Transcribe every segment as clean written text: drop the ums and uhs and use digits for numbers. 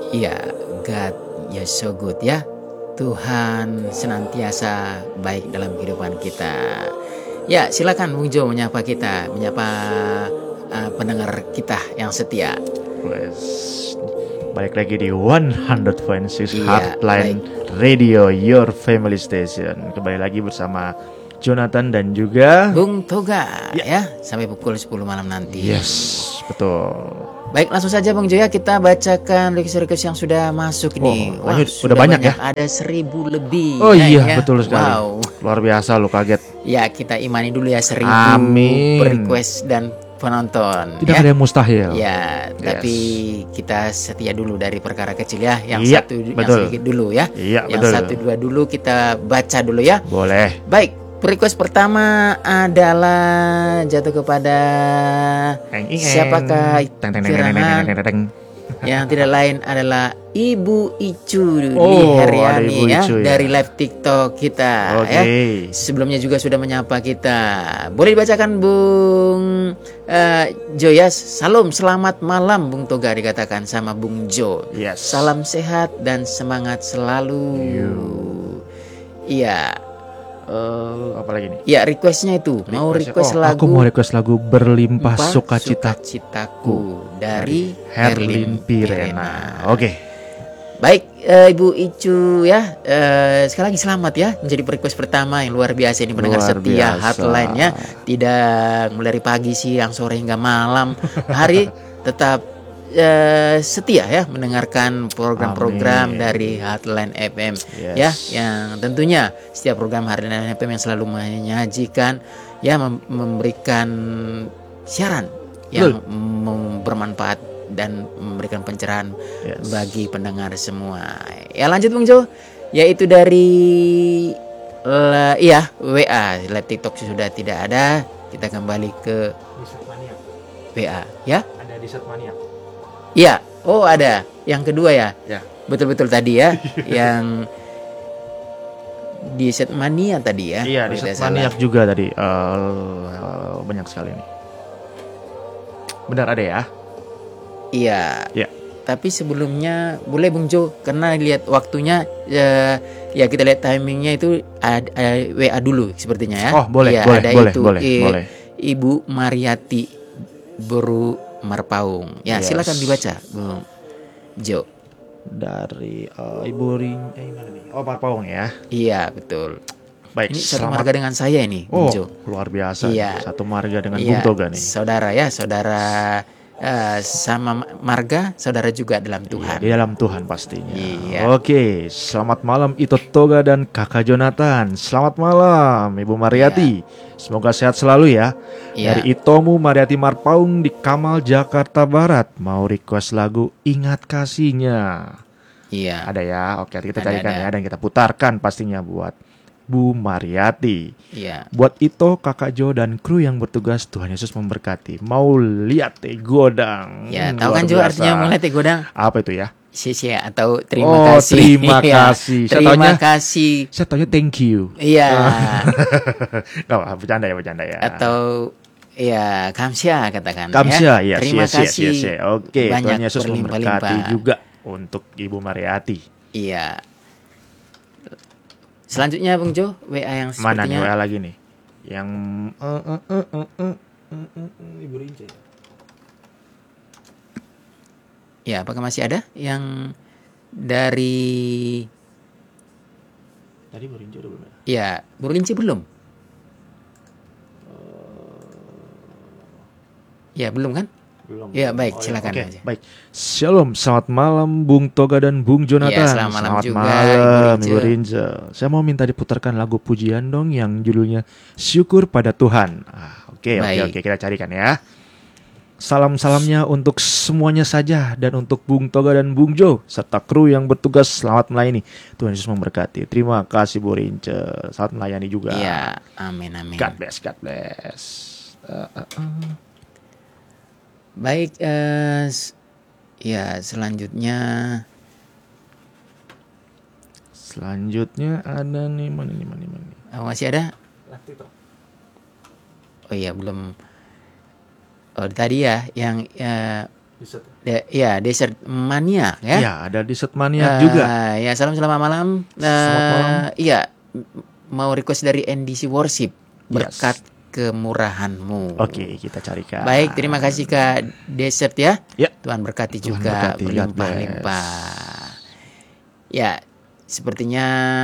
Iya, God you're so good ya. Tuhan senantiasa baik dalam kehidupan kita. Ya, silakan Bung Jo menyapa kita, menyapa pendengar kita yang setia. Wes, balik lagi di 100.6 Iya, Heartline Radio, your family station. Kembali lagi bersama Jonathan dan juga Bung Toga ya, sampai pukul 10 malam nanti. Yes, betul. Baik, langsung saja Bung Jo ya, kita bacakan request-request yang sudah masuk nih. Wah, sudah banyak ya? Ada 1000 lebih. Oh iya, ya. betul sekali. Wow. Luar biasa, lo kaget. Ya, kita imani dulu ya 1000 Amin. request dan penonton. Tidak ada yang mustahil. Ya, tapi kita setia dulu dari perkara kecil ya. Yang Iya, satu, yang betul. sedikit dulu ya. Iya, yang betul. satu dua dulu kita baca dulu ya. Boleh. Baik, request pertama adalah jatuh kepada siapakah kirana yang tidak lain adalah Ibu Icu di Heriani ya, dari live TikTok kita ya. Sebelumnya juga sudah menyapa kita. Boleh dibacakan Bung Joyas. Salam selamat malam Bung Toga dikatakan sama Bung Jo. Yes. Salam sehat dan semangat selalu. Iya. Apa lagi nih? Ya, requestnya itu mau request lagu. Aku mau request lagu Berlimpah Sukacitaku dari Herlin Pirena. Oke. Baik, Ibu Icu ya, sekali lagi selamat ya menjadi request pertama yang luar biasa ini, pendengar setia Heartline-nya. Tidak mulai dari pagi, siang, sore hingga malam hari tetap setia ya mendengarkan program-program dari Heartline FM ya, yang tentunya setiap program Heartline FM yang selalu menyajikan ya, memberikan siaran yang bermanfaat dan memberikan pencerahan bagi pendengar semua. Ya, lanjut Bung Jo, yaitu dari WA, live TikTok sudah tidak ada, kita kembali ke WA ya. Ada di Setmania. Iya, oh ada. Yang kedua ya. Ya. Betul-betul tadi ya. Yang di Setmania tadi ya. Iya, di Setmania juga tadi. Banyak sekali nih. Benar ada ya? Iya. Ya. Tapi sebelumnya boleh Bung Jo, karena lihat waktunya ya kita lihat timingnya itu ada WA dulu sepertinya ya. Oh, boleh, ya, boleh, ada boleh, itu, boleh. Ibu Mariati Beru Marpaung. Ya, silakan dibaca, Bung Jo. Dari Ibu mana nih? Oh, Marpaung ya. Iya, betul. Baik, ini satu marga dengan saya ini, Bung Jo. Luar biasa. Iya. Satu marga dengan Bung Toga nih. Saudara ya, saudara sama marga, saudara juga dalam Tuhan. Di dalam Tuhan pastinya. Iya. Oke, selamat malam Ito Toga dan Kakak Jonathan. Selamat malam Ibu Mariati. Semoga sehat selalu ya. Dari Itomu Mariati Marpaung di Kamal, Jakarta Barat. Mau request lagu Ingat Kasihnya. Iya. Ada ya. Oke, kita carikan ya dan kita putarkan pastinya buat Bu Mariati. Iya. Buat Ito, Kakak Jo dan kru yang bertugas, Tuhan Yesus memberkati. Mau lihat godang. Ya, tahu kan Jo artinya mau lihat godang? Apa itu ya? Sisi atau terima kasih. Terima kasih. Terima kasih. Saya taunya thank you. Iya. Enggak, bercanda ya. Atau ya, kamsya katakan. Kamsya, ya. Terima kasih. Oke, Tuhan Yesus memberkati juga untuk Ibu Mariati. Iya. Selanjutnya Bung Jo, WA yang sepertinya. Mana nih WA lagi nih? Yang Ibu Rince. Ya, apakah masih ada yang dari tadi Bu Rince udah belum ya? Ya, Bu Rince belum. Ya, belum kan? Belum. Ya, baik, silakan aja. Baik. Shalom, selamat malam Bung Toga dan Bung Jonathan. Selamat malam juga, Ibu Rince. Saya mau minta diputarkan lagu pujian dong yang judulnya Syukur pada Tuhan. Oke, kita carikan ya. Salam-salamnya untuk semuanya saja dan untuk Bung Toga dan Bung Jo serta kru yang bertugas, selamat melayani. Tuhan Yesus memberkati. Terima kasih Bu Rince. Selamat melayani juga. Iya, amin. God bless. Baik, ya selanjutnya ada nih mana. Masih ada? Oh iya, belum. Oh, tadi ya yang Desert Mania ya. Ya, ada Desert Mania juga. Ya, selamat malam. Selamat malam. Iya, mau request dari NDC Worship, berkat Yes. kemurahanmu. Oke, kita carikan. Baik, terima kasih Kak Desert ya. Ya. Tuhan berkati Tuhan juga berkati, God berlimpah-limpah. Ya, sepertinya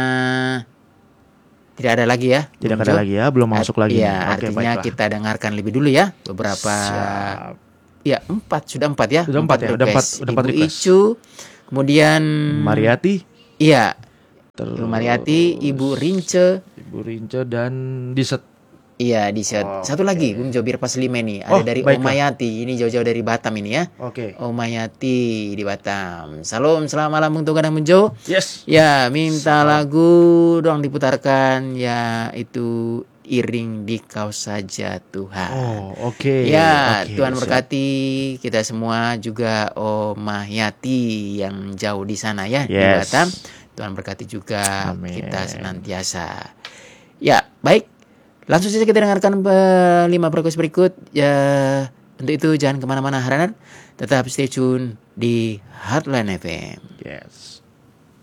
tidak ada lagi ya. Tidak Bung ada Jo. lagi ya, belum masuk lagi. Iya, Oke, artinya baiklah. kita dengarkan lebih dulu ya beberapa. Siap. Ya, sudah empat ya. Sudah empat ya, udah request. empat Ibu request. Icu, kemudian Mariati, iya, terus Ibu Mariati, Ibu Rince, Ibu Rince dan Desert. iya di set. Oh, Satu lagi, Bung Jo, biar pas 5 nih. Ada dari baiklah. Omayati. Ini jauh-jauh dari Batam ini ya. Oke. Omayati di Batam. Salam, selamat malam untuk Kadang Bung Jo. Yes. Ya, minta lagu dong diputarkan, ya itu Iring di Kau Saja Tuhan. Oh, oke. Ya, Oke, Tuhan siap. berkati kita semua, juga Omayati yang jauh di sana ya di Yes. Batam. Tuhan berkati juga Amin. kita senantiasa. Ya, baik. Langsung saja kita dengarkan 5 request berikut. Ya, untuk itu jangan kemana-mana, Haranan. Tetap stay tune di Heartline FM. Yes.